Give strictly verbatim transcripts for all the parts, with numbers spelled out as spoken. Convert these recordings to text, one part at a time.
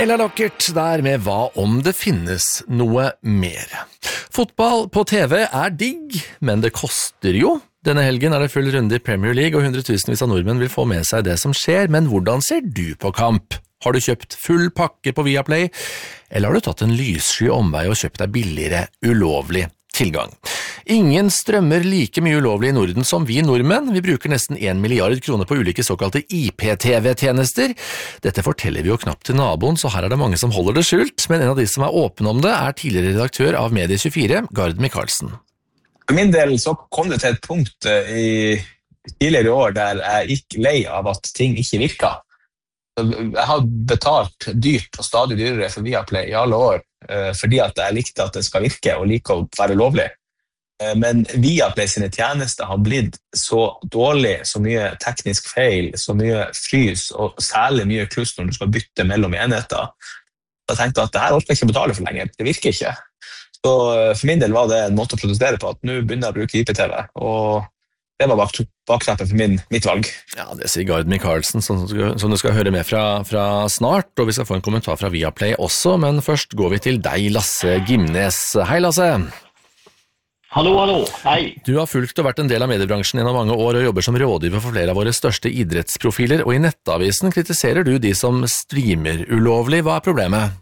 Ella Lockert der med hva om det finnes noe mer. Fotball på T V er digg, men det koster jo. Denne helgen er det full runde i Premier League, og hundretusenvis av nordmenn vil få med seg det som skjer, men hvordan ser du på kamp? Har du kjøpt full pakke på Viaplay, eller har du tatt en lyssky omvei og kjøpt deg billigere ulovlig tilgang? Ingen strømmer like mye ulovlig i Norden som vi nordmenn. Vi bruker nesten en milliard kroner på ulike såkalte I P T V-tjenester. Dette forteller vi jo knapt til naboen, så her er det mange som holder det skjult, men en av de som er åpne om det er tidligere redaktør av Medie tjuefire, Gard Michaelsen. For min del så kom det til et punkt i tidligere år der jeg gikk lei av at ting ikke virket. Jeg har betalt dyrt og stadig dyrere for Viaplay i alle år, fordi at jeg likte at det skal virke og like å være lovlig. Men Viaplay sine tjenester har blitt så dårlig, så mye teknisk feil, så mye frys, og særlig mye kluss når du skal bytte mellom enheter. Jeg tenkte at det her orker jeg ikke betale for lenger, det virker ikke. Så for min del var det en måte å protestere på, at nå begynner jeg å bruke I P T V, og det var bak, bakknappen for min, mitt valg. Ja, det sier Gard Michaelsen, som, som du skal høre med fra, fra snart, og vi skal få en kommentar fra Viaplay også, men først går vi til deg, Lasse Gimnes. Hei, Lasse! Hallo, hallo, hei. Du har fulgt og vært en del av mediebransjen gjennom mange år og jobber som rådgiver for flere av våre største idrettsprofiler, og i Nettavisen kritiserer du de som streamer ulovlig. Hva er problemet?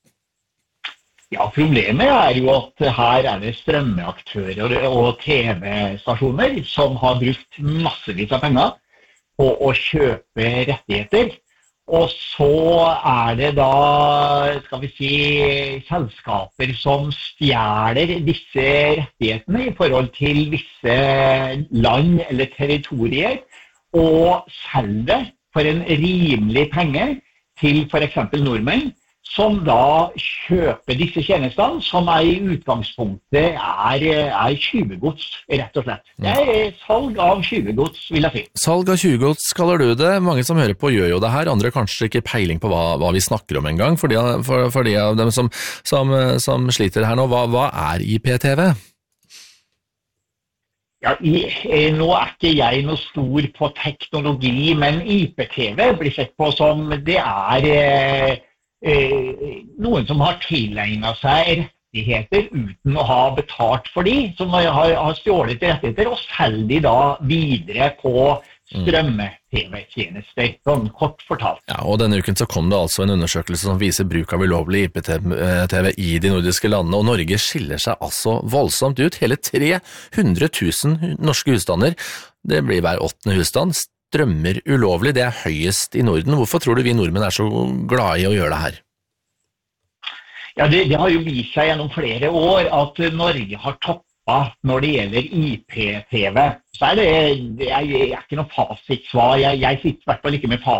Ja, problemet er jo at her er det strømmeaktører og T V-stasjoner som har brukt massevis av penger på å kjøpe rettigheter. Og så er det da, skal vi si, selskaper som stjeler disse rettighetene i forhold til visse land eller territorier, og selger det for en rimelig penge til for eksempel nordmenn, som da kjøper disse tjenestene, som er i utgangspunktet er, er tjuvegods, rett og slett. Det er salg av tjuvegods, vil jeg si. Salg av tjuvegods kaller du det. Mange som hører på gjør jo det her, andre kanskje ikke peiling på hva, hva vi snakker om en gang, for de, for, for de av dem som, som, som sliter her nå. Hva, hva er I P T V? Ja, i, nå er ikke jeg noe stor på teknologi, men I P T V blir sett på som det er eh, noen som har tilegnet seg rettigheter uten å ha betalt for de, som har, har stjålet rettigheter, og selger de da videre på strømme-T V-tjenester, sånn kort fortalt. Ja, og denne uken så kom det altså en undersøkelse som viser bruk av ulovlig I P T V i de nordiske landene, og Norge skiller seg altså voldsomt ut. Hele tre hundre tusen norske husstander, det blir hver åttende husstand, strømmer ulovlig. Det er høyest i Norden. Hvorfor tror du vi nordmenn er så glade i å gjøre det her? Ja, det, det har jo vist seg gjennom flere år at Norge har toppet når det gjelder I P T V. Så er det, det er, er ikke noe fasitsvar. Jeg, jeg sitter i hvert fall ikke med fasit.